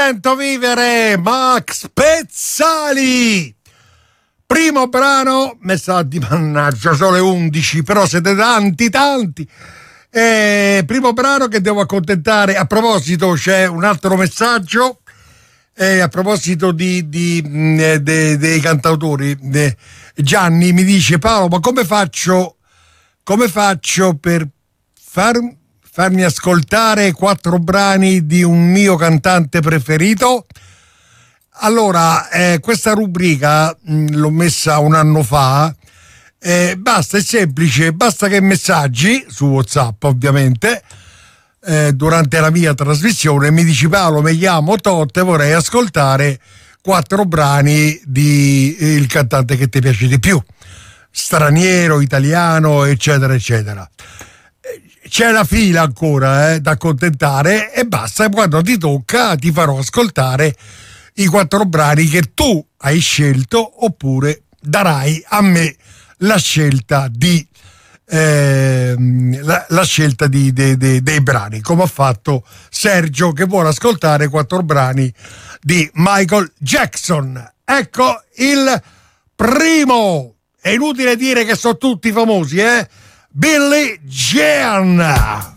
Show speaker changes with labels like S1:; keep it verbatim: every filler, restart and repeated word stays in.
S1: sento vivere Max Pezzali. Primo brano, messaggi, mannaggia, sono le undici, però siete tanti, tanti. Eh, primo brano che devo accontentare. A proposito, c'è un altro messaggio. Eh, a proposito di, di, di, di dei cantautori, di, Gianni mi dice: Paolo, ma come faccio, come faccio per far, farmi ascoltare quattro brani di un mio cantante preferito? Allora, eh, questa rubrica mh, l'ho messa un anno fa. Eh, basta, è semplice, basta che messaggi su WhatsApp, ovviamente, eh, durante la mia trasmissione mi dici: Paolo, mi chiamo Tot e vorrei ascoltare quattro brani di eh, il cantante che ti piace di più, straniero, italiano, eccetera eccetera. C'è la fila ancora eh, da accontentare, e basta, quando ti tocca ti farò ascoltare i quattro brani che tu hai scelto, oppure darai a me la scelta di eh, la, la scelta di, de, de, dei brani, come ha fatto Sergio, che vuole ascoltare quattro brani di Michael Jackson. Ecco il primo, è inutile dire che sono tutti famosi, eh? Billie Jean.